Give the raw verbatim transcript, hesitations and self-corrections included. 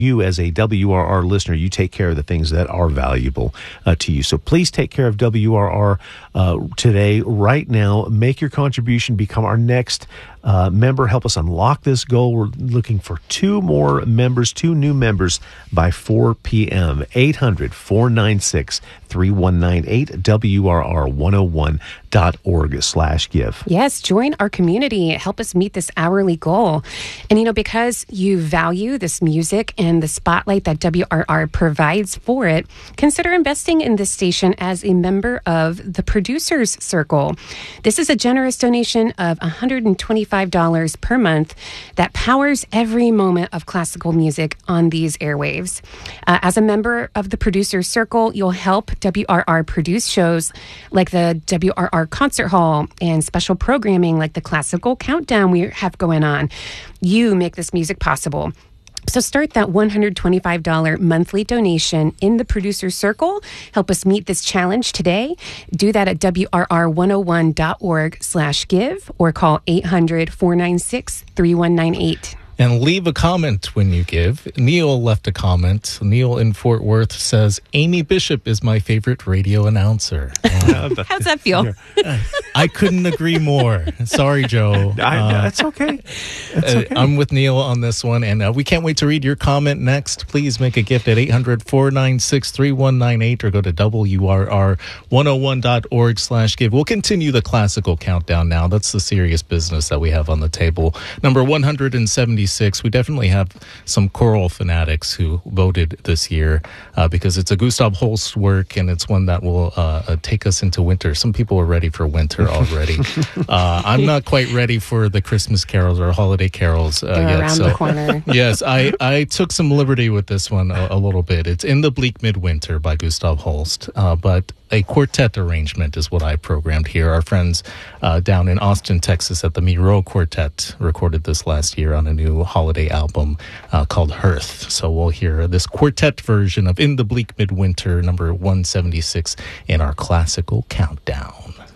you as a W R R listener, you take care of the things that are valuable uh, to you. So please take care of W R R uh, today, right now. Make your contribution, become our next uh, member. Help us unlock this goal. We're looking for two more members, two new members by four p.m. eight hundred, four nine six, three one nine eight, W R R one oh one dot org slash give. Yes, join our community. Help us meet this hourly goal. And, you know, because you value this music and the spotlight that W R R provides for it, consider investing in this station as a member of the Producers Circle. This is a generous donation of one hundred twenty-five dollars per month that powers every moment of classical music on these airwaves. Uh, as a member of the Producers Circle, you'll help W R R produce shows like the W R R Concert Hall and special programming like the Classical Countdown we have going on. You make this music possible. So start that one hundred twenty-five dollars monthly donation in the Producer Circle. Help us meet this challenge today. Do that at W R R one oh one dot org slash give or call eight hundred, four nine six, three one nine eight. And leave a comment when you give. Neil left a comment. Neil in Fort Worth says, Amy Bishop is my favorite radio announcer. Uh, How's that feel? I couldn't agree more. Sorry, Joe. I, Uh, that's okay. That's okay. Uh, I'm with Neil on this one, and uh, we can't wait to read your comment next. Please make a gift at eight hundred, four nine six, three one nine eight or go to W R R one oh one dot org slash give. We'll continue the classical countdown now. That's the serious business that we have on the table. Number one hundred seventy-six. We definitely have some choral fanatics who voted this year uh, because it's a Gustav Holst work, and it's one that will uh, uh, take us into winter. Some people are ready for winter already. uh, I'm not quite ready for the Christmas carols or holiday carols uh, They're yet. around So, the corner. yes, I, I took some liberty with this one a, a little bit. It's In the Bleak Midwinter by Gustav Holst, uh, but a quartet arrangement is what I programmed here. Our friends uh, down in Austin, Texas at the Miro Quartet recorded this last year on a new holiday album uh, called Hearth. So we'll hear this quartet version of In the Bleak Midwinter, number one seventy-six, in our classical countdown.